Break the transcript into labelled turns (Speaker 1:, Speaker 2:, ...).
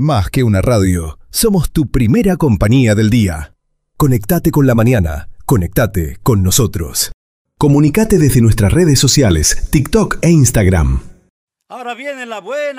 Speaker 1: Más que una radio, somos tu primera compañía del día. Conectate con la mañana, conectate con nosotros. Comunicate desde nuestras redes sociales, TikTok e Instagram.
Speaker 2: Ahora viene la buena.